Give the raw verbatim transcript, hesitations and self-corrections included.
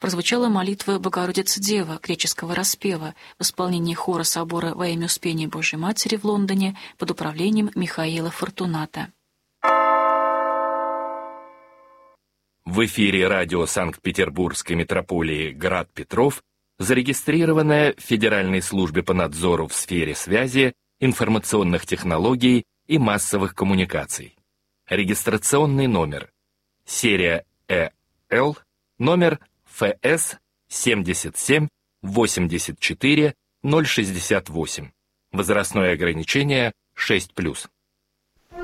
прозвучала молитва Богородицы Дева греческого распева в исполнении хора собора во имя Успения Божьей Матери в Лондоне под управлением Михаила Фортуната. В эфире радио Санкт-Петербургской митрополии «Град Петров», зарегистрированная в Федеральной службе по надзору в сфере связи, информационных технологий и массовых коммуникаций. Регистрационный номер. Серия Э Л, номер Ф С семьдесят семь восемьдесят четыре ноль шестьдесят восемь. Возрастное ограничение шесть плюс.